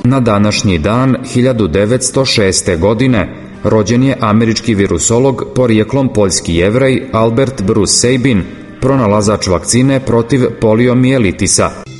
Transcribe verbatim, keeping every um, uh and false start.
Na današnji dan hiljadu devetsto šeste. godine rođen je američki virusolog, porijeklom poljski Jevrej Albert Bruce Sabin, pronalazač vakcine protiv poliomijelitisa.